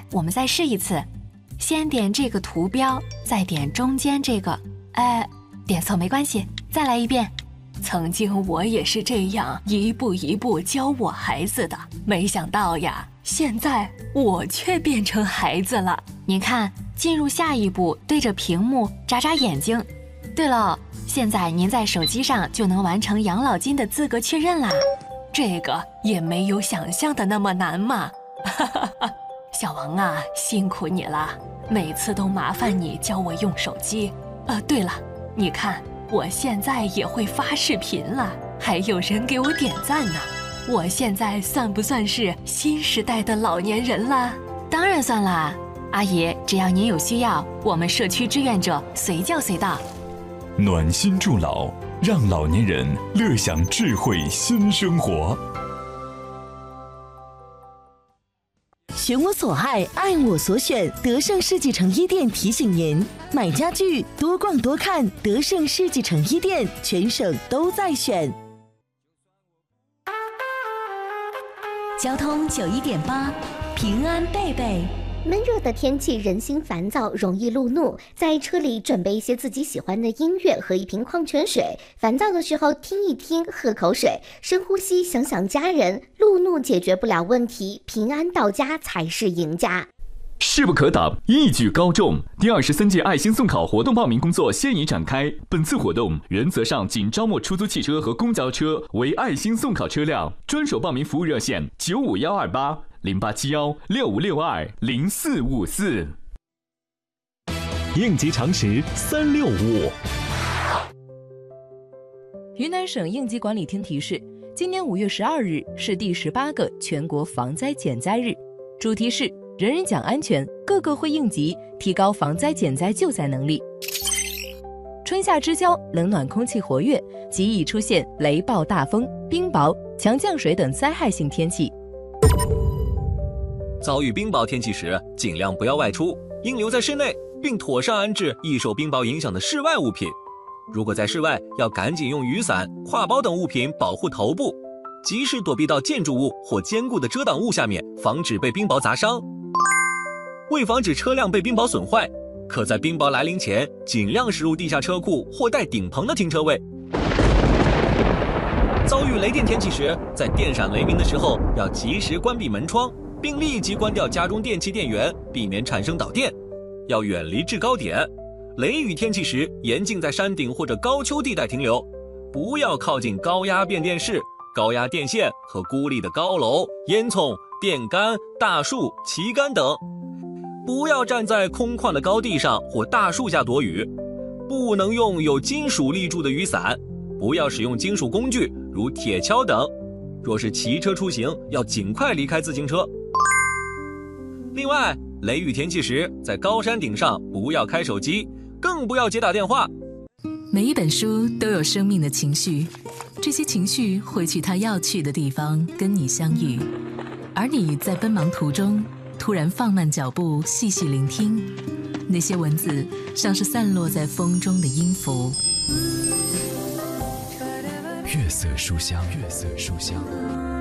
我们再试一次，先点这个图标，再点中间这个。点错没关系，再来一遍。曾经我也是这样一步一步教我孩子的，没想到呀，现在我却变成孩子了。您看，进入下一步，对着屏幕眨眨眼睛。对了，现在您在手机上就能完成养老金的资格确认啦。这个也没有想象的那么难嘛。小王啊，辛苦你了，每次都麻烦你教我用手机。对了，你看我现在也会发视频了，还有人给我点赞呢。我现在算不算是新时代的老年人了？当然算啦，阿姨，只要您有需要，我们社区志愿者随叫随到。 暖心助老，让老年人乐享智慧新生活。 选我所爱，爱我所选。德胜世纪城一店提醒您：买家具多逛多看，德胜世纪城一店全省都在选。 交通91.8，平安贝贝。 闷热的天气，人心烦躁，容易路怒。在车里准备一些自己喜欢的音乐和一瓶矿泉水。烦躁的时候听一听，喝口水，深呼吸，想想家人。路怒解决不了问题，平安到家才是赢家。 势不可挡，一举高中。第23届爱心送考活动报名工作现已展开。本次活动原则上仅招募出租汽车和公交车为爱心送考车辆，专属报名服务热线951280875620454。 应急常识365。 云南省应急管理厅提示，今年5月12日是第18个全国防灾减灾日，主题是人人讲安全，个个会应急，提高防灾减灾救灾能力。春夏之交，冷暖空气活跃，极易出现雷暴大风、冰雹、强降水等灾害性天气。 遭遇冰雹天气时，尽量不要外出，应留在室内，并妥善安置易受冰雹影响的室外物品。如果在室外，要赶紧用雨伞、挎包等物品保护头部，及时躲避到建筑物或坚固的遮挡物下面，防止被冰雹砸伤。为防止车辆被冰雹损坏，可在冰雹来临前尽量驶入地下车库或带顶棚的停车位。遭遇雷电天气时，在电闪雷鸣的时候要及时关闭门窗，并立即关掉家中电器电源，避免产生导电。要远离制高点。雷雨天气时，严禁在山顶或者高丘地带停留，不要靠近高压变电室、高压电线和孤立的高楼、烟囱、电杆、大树、旗杆等。不要站在空旷的高地上或大树下躲雨，不能用有金属立柱的雨伞，不要使用金属工具如铁锹等。若是骑车出行，要尽快离开自行车。另外，雷雨天气时，在高山顶上不要开手机，更不要接打电话。 每一本书都有生命的情绪，这些情绪会去它要去的地方跟你相遇，而你在奔忙途中突然放慢脚步，细细聆听，那些文字像是散落在风中的音符。 月色书香，月色书香。